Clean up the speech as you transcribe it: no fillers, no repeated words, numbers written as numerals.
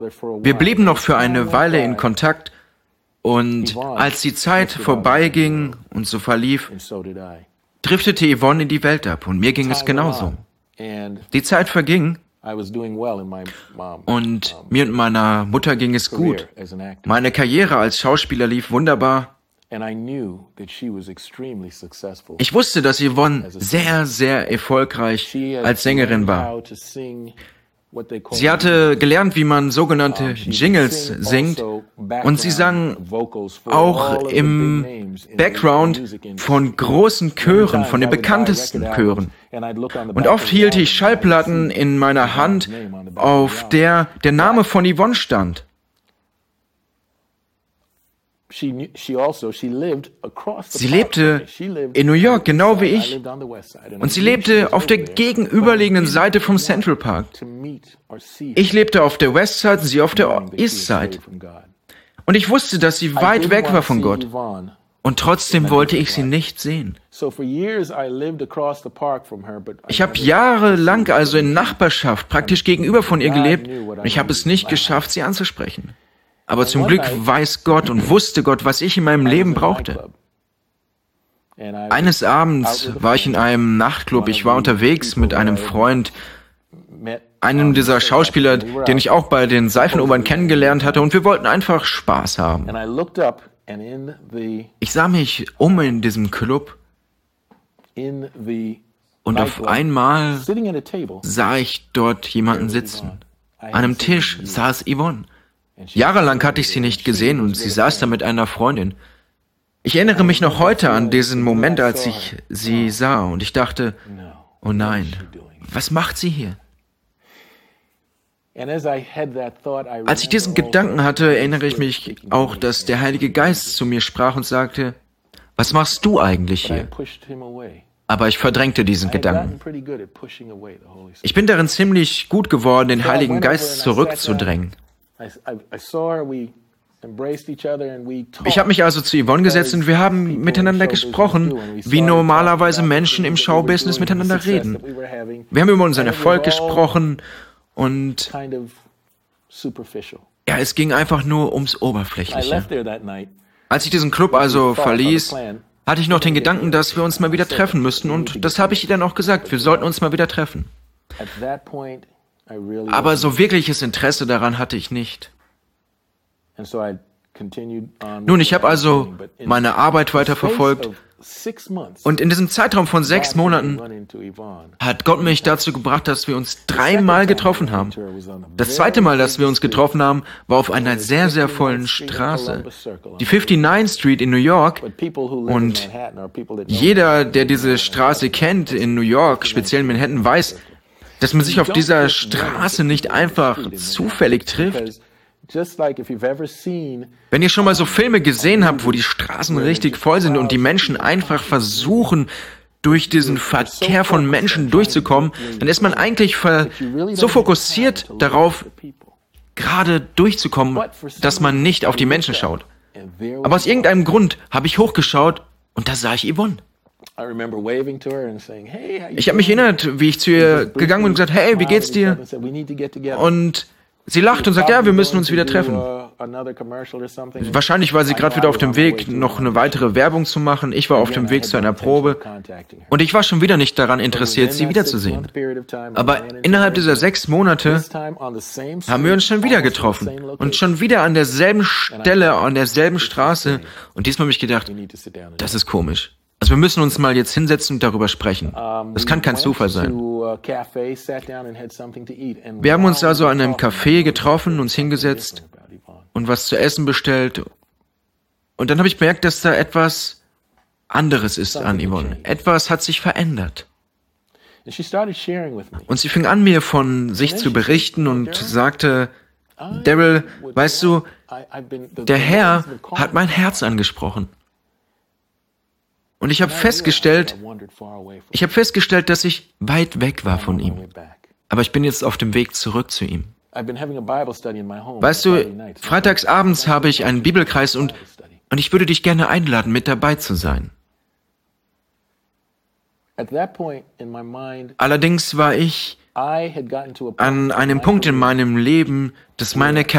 Wir blieben noch für eine Weile in Kontakt und als die Zeit vorbeiging und so verlief, driftete Yvonne in die Welt ab und mir ging es genauso. Die Zeit verging und mir und meiner Mutter ging es gut. Meine Karriere als Schauspieler lief wunderbar. Ich wusste, dass Yvonne sehr, sehr erfolgreich als Sängerin war. Sie hatte gelernt, wie man sogenannte Jingles singt und sie sang auch im Background von großen Chören, von den bekanntesten Chören. Und oft hielt ich Schallplatten in meiner Hand, auf der der Name von Yvonne stand. Sie lebte in New York, genau wie ich. Und sie lebte auf der gegenüberliegenden Seite vom Central Park. Ich lebte auf der West Side und sie auf der East Side. Und ich wusste, dass sie weit weg war von Gott. Und trotzdem wollte ich sie nicht sehen. Ich habe jahrelang also in Nachbarschaft praktisch gegenüber von ihr gelebt und ich habe es nicht geschafft, sie anzusprechen. Aber zum Glück weiß Gott und wusste Gott, was ich in meinem Leben brauchte. Eines Abends war ich in einem Nachtclub. Ich war unterwegs mit einem Freund, einem dieser Schauspieler, den ich auch bei den Seifenopern kennengelernt hatte, und wir wollten einfach Spaß haben. Ich sah mich um in diesem Club und auf einmal sah ich dort jemanden sitzen. An einem Tisch saß Yvonne. Jahrelang hatte ich sie nicht gesehen und sie saß da mit einer Freundin. Ich erinnere mich noch heute an diesen Moment, als ich sie sah und ich dachte, oh nein, was macht sie hier? Als ich diesen Gedanken hatte, erinnere ich mich auch, dass der Heilige Geist zu mir sprach und sagte, was machst du eigentlich hier? Aber ich verdrängte diesen Gedanken. Ich bin darin ziemlich gut geworden, den Heiligen Geist zurückzudrängen. Ich habe mich also zu Yvonne gesetzt und wir haben miteinander gesprochen, wie normalerweise Menschen im Showbusiness miteinander reden. Wir haben über unseren Erfolg gesprochen und ja, es ging einfach nur ums Oberflächliche. Als ich diesen Club also verließ, hatte ich noch den Gedanken, dass wir uns mal wieder treffen müssten und das habe ich ihr dann auch gesagt, wir sollten uns mal wieder treffen. Aber so wirkliches Interesse daran hatte ich nicht. Nun, ich habe also meine Arbeit weiterverfolgt und in diesem Zeitraum von 6 Monaten hat Gott mich dazu gebracht, dass wir uns 3-mal getroffen haben. Das zweite Mal, dass wir uns getroffen haben, war auf einer sehr, sehr vollen Straße. Die 59th Street in New York, und jeder, der diese Straße kennt in New York, speziell in Manhattan, weiß, dass man sich auf dieser Straße nicht einfach zufällig trifft. Wenn ihr schon mal so Filme gesehen habt, wo die Straßen richtig voll sind und die Menschen einfach versuchen, durch diesen Verkehr von Menschen durchzukommen, dann ist man eigentlich so fokussiert darauf, gerade durchzukommen, dass man nicht auf die Menschen schaut. Aber aus irgendeinem Grund habe ich hochgeschaut und da sah ich Yvonne. Ich habe mich erinnert, wie ich zu ihr gegangen bin und gesagt, hey, wie geht's dir? Und sie lacht und sagt, ja, wir müssen uns wieder treffen. Wahrscheinlich war sie gerade wieder auf dem Weg, noch eine weitere Werbung zu machen. Ich war auf dem Weg zu einer Probe. Und ich war schon wieder nicht daran interessiert, sie wiederzusehen. Aber innerhalb dieser 6 Monate haben wir uns schon wieder getroffen. Und schon wieder an derselben Stelle, an derselben Straße. Und diesmal habe ich gedacht, das ist komisch. Also wir müssen uns mal jetzt hinsetzen und darüber sprechen. Das kann kein Zufall sein. Wir haben uns also an einem Café getroffen, uns hingesetzt und was zu essen bestellt. Und dann habe ich bemerkt, dass da etwas anderes ist an Yvonne. Etwas hat sich verändert. Und sie fing an, mir von sich zu berichten und sagte, Daryl, weißt du, der Herr hat mein Herz angesprochen. Und ich habe festgestellt, dass ich weit weg war von ihm. Aber ich bin jetzt auf dem Weg zurück zu ihm. Weißt du, freitags abends habe ich einen Bibelkreis und ich würde dich gerne einladen, mit dabei zu sein. Allerdings war ich an einem Punkt in meinem Leben, dass meine